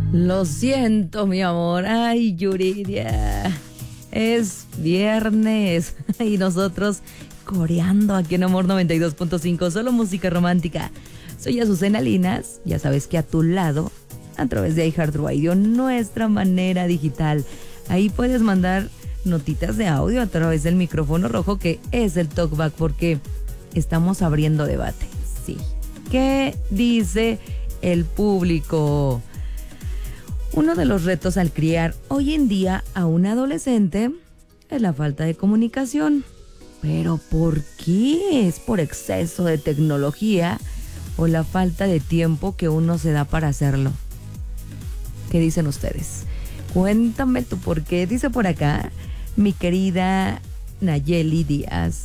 Lo siento, mi amor. Ay, Yuridia. Es viernes y nosotros coreando aquí en Amor 92.5, solo música romántica. Soy Azucena Linas, ya sabes que a tu lado, a través de iHeartRadio, nuestra manera digital. Ahí puedes mandar notitas de audio a través del micrófono rojo que es el TalkBack, porque estamos abriendo debate. Sí. ¿Qué dice el público? Uno de los retos al criar hoy en día a un adolescente es la falta de comunicación. ¿Pero por qué? ¿Es por exceso de tecnología o la falta de tiempo que uno se da para hacerlo? ¿Qué dicen ustedes? Cuéntame tú por qué. Dice por acá mi querida Nayeli Díaz.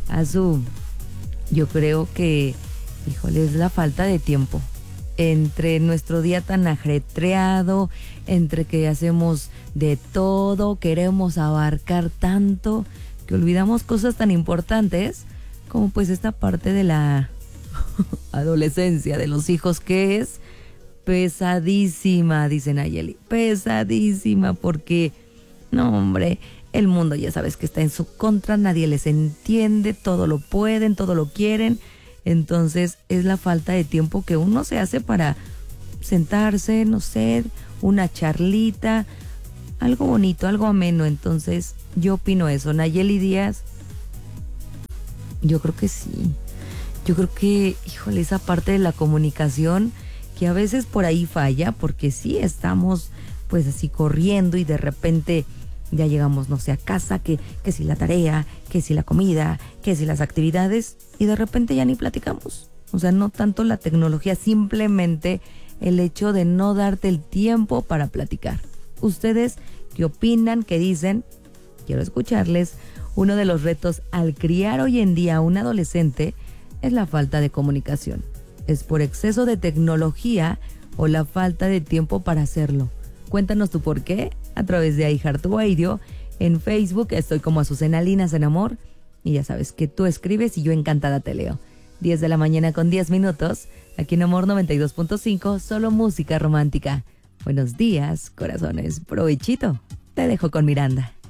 Yo creo que, híjole, es la falta de tiempo. Entre nuestro día tan ajetreado, entre que hacemos de todo, queremos abarcar tanto, que olvidamos cosas tan importantes como pues esta parte de la adolescencia, de los hijos, que es pesadísima, dice Nayeli. Pesadísima, porque, no hombre, el mundo ya sabes que está en su contra, nadie les entiende, todo lo pueden, todo lo quieren. Entonces es la falta de tiempo que uno se hace para sentarse, no sé, una charlita, algo bonito, algo ameno. Entonces yo opino eso. Nayeli Díaz, yo creo que sí. Yo creo que, híjole, esa parte de la comunicación que a veces por ahí falla, porque sí estamos pues así corriendo y de repente ya llegamos, no sé, a casa, que si la tarea, que si la comida, que si las actividades, y de repente ya ni platicamos. O sea, no tanto la tecnología, simplemente el hecho de no darte el tiempo para platicar. ¿Ustedes qué opinan? ¿Qué dicen? Quiero escucharles. Uno de los retos al criar hoy en día a un adolescente es la falta de comunicación. ¿Es por exceso de tecnología o la falta de tiempo para hacerlo? Cuéntanos tú por qué a través de iHeartRadio. En Facebook estoy como Azucena Linas en Amor. Y ya sabes que tú escribes y yo encantada te leo. 10 de la mañana con 10 minutos. Aquí en Amor 92.5, solo música romántica. Buenos días, corazones. Provechito. Te dejo con Miranda.